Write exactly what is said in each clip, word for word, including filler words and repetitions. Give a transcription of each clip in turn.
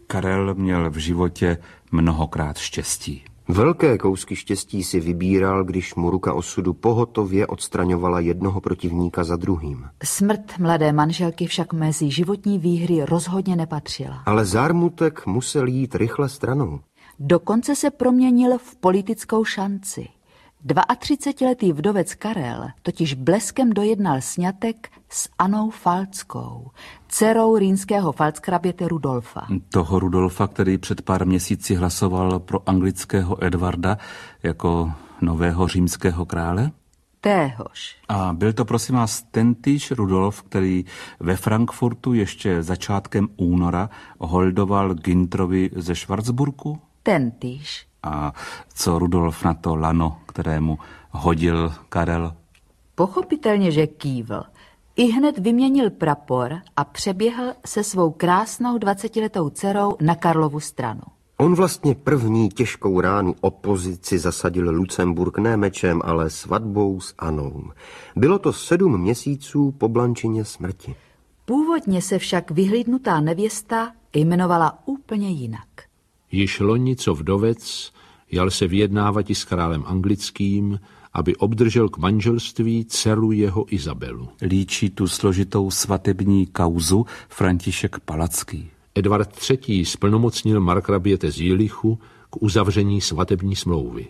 Karel měl v životě mnohokrát štěstí. Velké kousky štěstí si vybíral, když mu ruka osudu pohotově odstraňovala jednoho protivníka za druhým. Smrt mladé manželky však mezi životní výhry rozhodně nepatřila. Ale zármutek musel jít rychle stranou. Dokonce se proměnil v politickou šanci. dvaatřicetiletý vdovec Karel totiž bleskem dojednal sňatek s Annou Falckou, dcerou rýnského falckraběte Rudolfa. Toho Rudolfa, který před pár měsíci hlasoval pro anglického Edvarda jako nového římského krále? Téhož. A byl to prosím vás tentýž Rudolf, který ve Frankfurtu ještě začátkem února holdoval Günterovi ze Schwarzburku? Tentýž. A co Rudolf na to lano, kterému hodil Karel? Pochopitelně, že kývl. I hned vyměnil prapor a přeběhl se svou krásnou dvacetiletou dcerou na Karlovu stranu. On vlastně první těžkou ránu opozici zasadil Lucemburk ne mečem, ale svatbou s Anou. Bylo to sedm měsíců po Blančině smrti. Původně se však vyhlídnutá nevěsta jmenovala úplně jinak. Již loni, co vdovec, jal se vyjednávat i s králem anglickým, aby obdržel k manželství dceru jeho Izabelu. Líčí tu složitou svatební kauzu František Palacký. Edvard třetí splnomocnil markraběte z Jilichu k uzavření svatební smlouvy.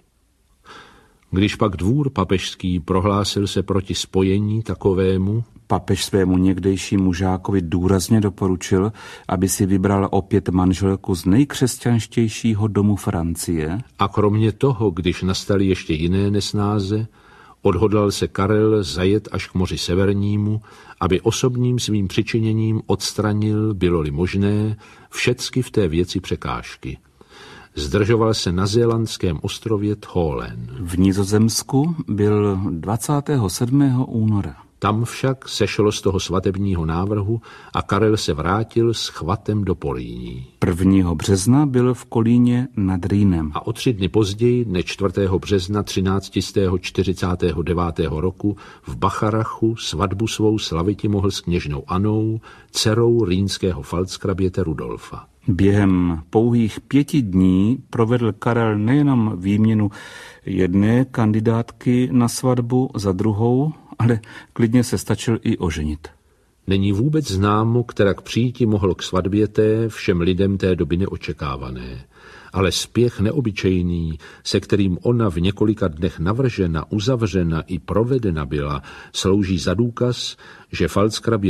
Když pak dvůr papežský prohlásil se proti spojení takovému, papež svému někdejšímu žákovi důrazně doporučil, aby si vybral opět manželku z nejkřesťanštějšího domu Francie. A kromě toho, když nastaly ještě jiné nesnáze, odhodlal se Karel zajet až k moři Severnímu, aby osobním svým přičiněním odstranil, bylo-li možné, všecky v té věci překážky. Zdržoval se na zélandském ostrově Tholen. V Nizozemsku byl dvacátého sedmého února. Tam však sešlo z toho svatebního návrhu a Karel se vrátil s chvatem do Políní. prvního března byl v Kolíně nad Rýnem. A o tři dny později, dne čtvrtého března třináctého čtyřicátého devátého roku, v Bacharachu svatbu svou slaviti mohl s kněžnou Anou, dcerou rýnského falckraběte Rudolfa. Během pouhých pěti dní provedl Karel nejenom výměnu jedné kandidátky na svatbu za druhou, ale klidně se stačil i oženit. Není vůbec známo, kterak přijít mohlo k svatbě té všem lidem té doby neočekávané. Ale spěch neobyčejný, se kterým ona v několika dnech navržena, uzavřena i provedena byla, slouží za důkaz, že falckrabě